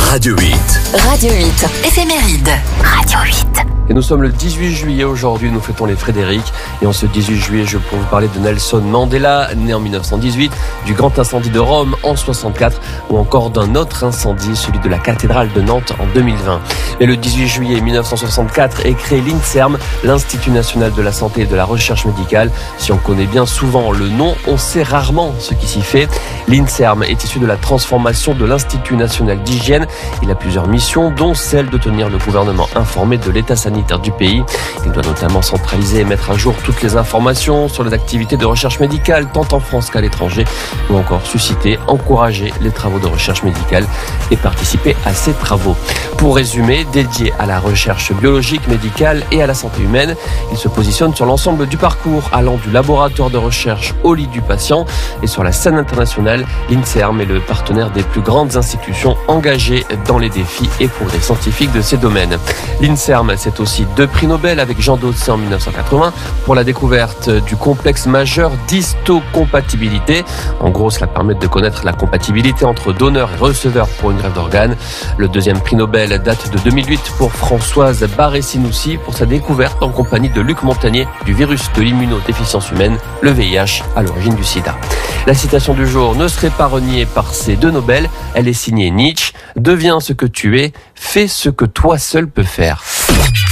Radio 8. Radio 8, éphéméride. Radio 8. Et nous sommes le 18 juillet aujourd'hui, nous fêtons les Frédéric. Et en ce 18 juillet, je peux vous parler de Nelson Mandela, né en 1918, du grand incendie de Rome en 64, ou encore d'un autre incendie, celui de la cathédrale de Nantes en 2020. Et le 18 juillet 1964 est créé l'INSERM, l'Institut national de la santé et de la recherche médicale. Si on connaît bien souvent le nom, on sait rarement ce qui s'y fait. L'INSERM est issu de la transformation de l'Institut national d'hygiène. Il a plusieurs missions, dont celle de tenir le gouvernement informé de l'état sanitaire du pays. Il doit notamment centraliser et mettre à jour toutes les informations sur les activités de recherche médicale, tant en France qu'à l'étranger, ou encore susciter, encourager les travaux de recherche médicale et participer à ces travaux. Pour résumer, dédié à la recherche biologique, médicale et à la santé humaine, il se positionne sur l'ensemble du parcours, allant du laboratoire de recherche au lit du patient. Et sur la scène internationale, l'INSERM est le partenaire des plus grandes institutions engagées dans les défis et progrès scientifiques de ces domaines. L'INSERM, c'est aussi 2 prix Nobel avec Jean Dosset en 1980 pour la découverte du complexe majeur d'histocompatibilité. En gros, cela permet de connaître la compatibilité entre donneur et receveur pour une greffe d'organes. Le 2e prix Nobel date de 2008 pour Françoise Barré-Sinoussi pour sa découverte en compagnie de Luc Montagnier du virus de l'immunodéficience humaine, le VIH, à l'origine du sida. La citation du jour ne serait pas reniée par ces 2 Nobel. Elle est signée Nietzsche. Deviens ce que tu es, fais ce que toi seul peux faire.